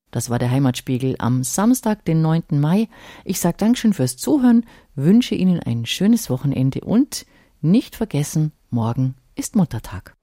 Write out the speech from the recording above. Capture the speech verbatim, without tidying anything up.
Das war der Heimatspiegel am Samstag, den neunten Mai. Ich sage Dankeschön fürs Zuhören, wünsche Ihnen ein schönes Wochenende und nicht vergessen, morgen ist Muttertag.